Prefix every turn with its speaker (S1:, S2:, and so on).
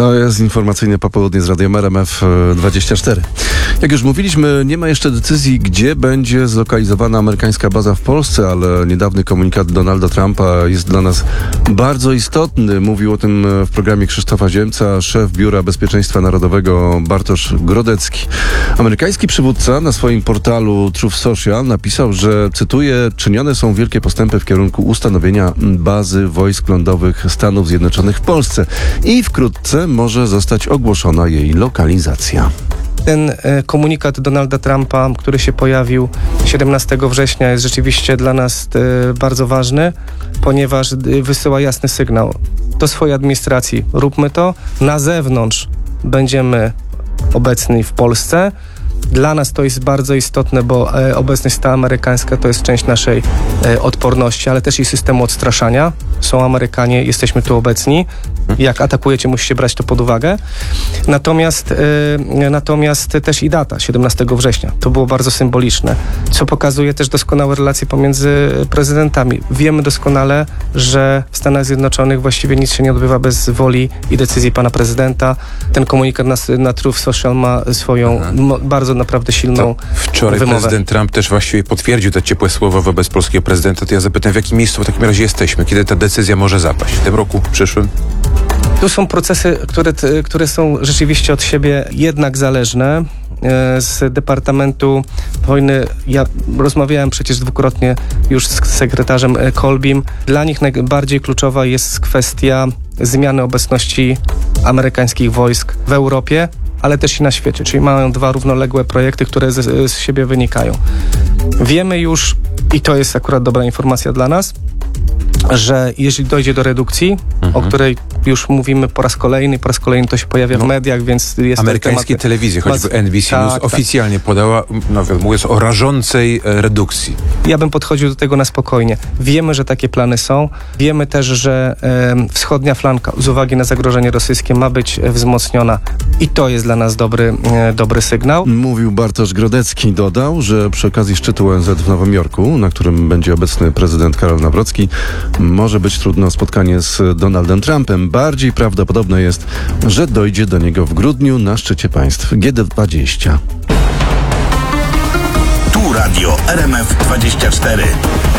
S1: To jest informacyjne popołudnie z Radiem RMF24. Jak już mówiliśmy, nie ma jeszcze decyzji, gdzie będzie zlokalizowana amerykańska baza w Polsce, ale niedawny komunikat Donalda Trumpa jest dla nas bardzo istotny. Mówił o tym w programie Krzysztofa Ziemca szef Biura Bezpieczeństwa Narodowego Bartosz Grodecki. Amerykański przywódca na swoim portalu Truth Social napisał, że, cytuję, czynione są wielkie postępy w kierunku ustanowienia bazy wojsk lądowych Stanów Zjednoczonych w Polsce i wkrótce może zostać ogłoszona jej lokalizacja.
S2: Ten komunikat Donalda Trumpa, który się pojawił 17 września, jest rzeczywiście dla nas bardzo ważny, ponieważ wysyła jasny sygnał do swojej administracji. Róbmy to. Na zewnątrz będziemy obecni w Polsce. Dla nas to jest bardzo istotne, bo obecność ta amerykańska to jest część naszej odporności, ale też i systemu odstraszania. Są Amerykanie, jesteśmy tu obecni. Jak atakujecie, musicie brać to pod uwagę. Natomiast też i data, 17 września. To było bardzo symboliczne, co pokazuje też doskonałe relacje pomiędzy prezydentami. Wiemy doskonale, że w Stanach Zjednoczonych właściwie nic się nie odbywa bez woli i decyzji pana prezydenta. Ten komunikat na Truth Social ma swoją bardzo naprawdę silną
S3: wczoraj
S2: wymowę.
S3: Prezydent Trump też właściwie potwierdził te ciepłe słowa wobec polskiego prezydenta. To ja zapytam, w jakim miejscu w takim razie jesteśmy? Kiedy ta decyzja może zapaść? W tym roku, w przyszłym?
S2: Tu są procesy, które są rzeczywiście od siebie jednak zależne. Z Departamentu Wojny, ja rozmawiałem przecież dwukrotnie już z sekretarzem Kolbim. Dla nich najbardziej kluczowa jest kwestia zmiany obecności amerykańskich wojsk w Europie, ale też i na świecie. Czyli mają dwa równoległe projekty, które z siebie wynikają. Wiemy już, i to jest akurat dobra informacja dla nas, że jeżeli dojdzie do redukcji, o której już mówimy po raz kolejny to się pojawia w mediach, więc jest
S3: amerykańskie telewizje, choćby NBC News oficjalnie podała, mówiąc o rażącej redukcji.
S2: Ja bym podchodził do tego na spokojnie. Wiemy, że takie plany są. Wiemy też, że wschodnia flanka z uwagi na zagrożenie rosyjskie ma być wzmocniona i to jest dla nas dobry sygnał.
S1: Mówił Bartosz Grodecki. Dodał, że przy okazji szczytu ONZ w Nowym Jorku, na którym będzie obecny prezydent Karol Nawrocki, może być trudno spotkanie z Donaldem Trumpem. Bardziej prawdopodobne jest, że dojdzie do niego w grudniu na szczycie państw G20.
S4: Tu Radio RMF24.